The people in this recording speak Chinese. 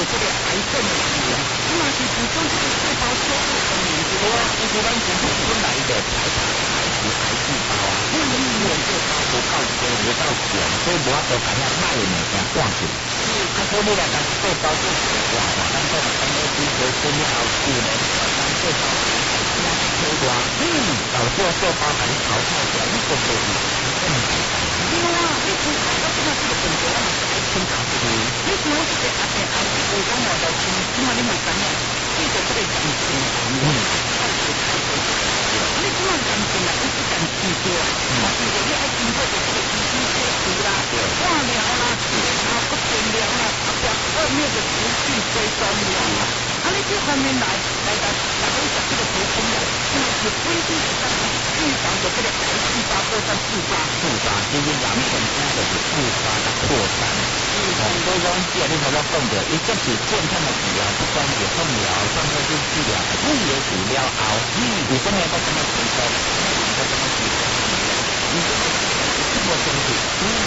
这个癌症的治疗，那么是补充这个细胞修复的免疫。 对啊，其实咱身体本来就排除癌细胞啊，因为这胞不够多不够强，所以无法度把遐歹的物件赶出去。啊，所以你来讲细胞做活化，咱讲 NAD 和分了后期呢，咱细胞开活化，导致细胞把你淘汰掉，你就没有对啊，你看我现在这个病毒啊，很搞笑。你看我这个癌症，我讲我就听，因为你嘛知影，这个这个癌症啊，你即马癌症啊，你是癌治疗，但是你爱经过这个医生测试啦、化疗啦、骨电疗啦，后面的持续追踪了。啊，你这方面来讲这个补充的，是规定上预防的这个癌细胞扩散复发， 其实癌症它就是复发的扩散。所以讲，既然你头先讲着，伊这是健康的治疗，不管是放疗、放射性治疗，你也治疗后，有什么要怎么成功，要怎么治疗，你这个身体，